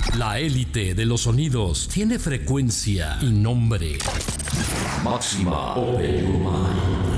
La élite de los sonidos tiene frecuencia y nombre. Máxima Open Your Mind.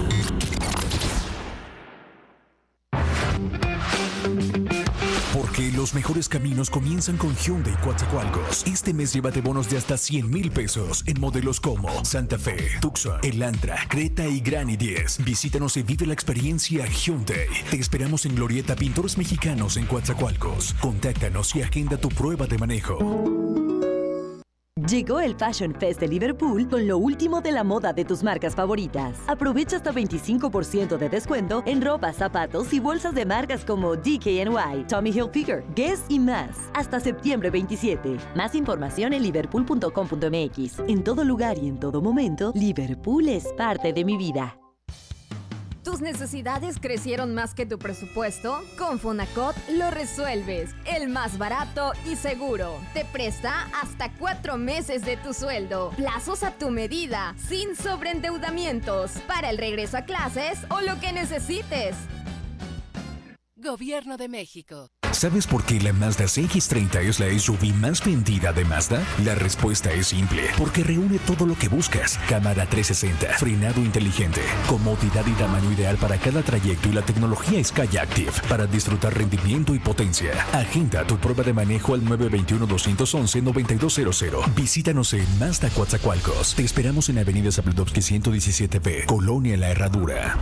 Porque los mejores caminos comienzan con Hyundai Coatzacoalcos. Este mes llévate bonos de hasta 100,000 pesos en modelos como Santa Fe, Tucson, Elantra, Creta y Gran i10. Visítanos y vive la experiencia Hyundai. Te esperamos en Glorieta Pintores Mexicanos en Coatzacoalcos. Contáctanos y agenda tu prueba de manejo. Llegó el Fashion Fest de Liverpool con lo último de la moda de tus marcas favoritas. Aprovecha hasta 25% de descuento en ropa, zapatos y bolsas de marcas como DKNY, Tommy Hilfiger, Guess y más. Hasta septiembre 27. Más información en liverpool.com.mx. En todo lugar y en todo momento, Liverpool es parte de mi vida. ¿Tus necesidades crecieron más que tu presupuesto? Con Fonacot lo resuelves. El más barato y seguro. Te presta hasta 4 meses de tu sueldo. Plazos a tu medida, sin sobreendeudamientos. Para el regreso a clases o lo que necesites. Gobierno de México. ¿Sabes por qué la Mazda CX-30 es la SUV más vendida de Mazda? La respuesta es simple, porque reúne todo lo que buscas. Cámara 360, frenado inteligente, comodidad y tamaño ideal para cada trayecto y la tecnología Skyactiv para disfrutar rendimiento y potencia. Agenda tu prueba de manejo al 921-211-9200. Visítanos en Mazda Coatzacoalcos. Te esperamos en Avenida Zabludovsky 117B, Colonia La Herradura.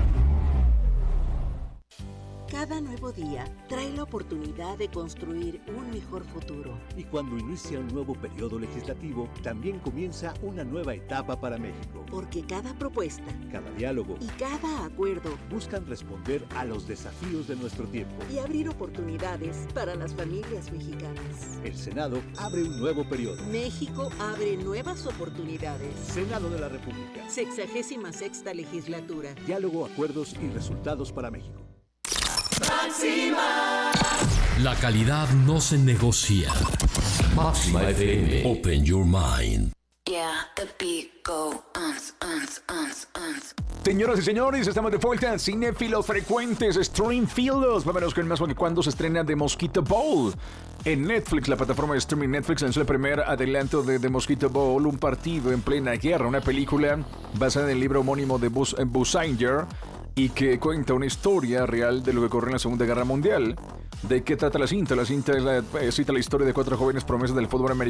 Cada nuevo día trae la oportunidad de construir un mejor futuro. Y cuando inicia un nuevo periodo legislativo, también comienza una nueva etapa para México. Porque cada propuesta, cada diálogo y cada acuerdo buscan responder a los desafíos de nuestro tiempo y abrir oportunidades para las familias mexicanas. El Senado abre un nuevo periodo. México abre nuevas oportunidades. Senado de la República. 66ª legislatura. Diálogo, acuerdos y resultados para México. Máxima. La calidad no se negocia. Máxima FM. Open your mind. Yeah, the beat go Señoras y señores, estamos de vuelta. Cinéfilos frecuentes, Streamfilos. Vámonos con más porque cuando se estrena The Mosquito Bowl en Netflix, la plataforma de streaming Netflix lanzó el primer adelanto de The Mosquito Bowl, un partido en plena guerra, una película basada en el libro homónimo de Buzz Eisenberg y que cuenta una historia real de lo que ocurrió en la Segunda Guerra Mundial. ¿De qué trata la cinta? La cinta cita la historia de 4 jóvenes promesas del fútbol americano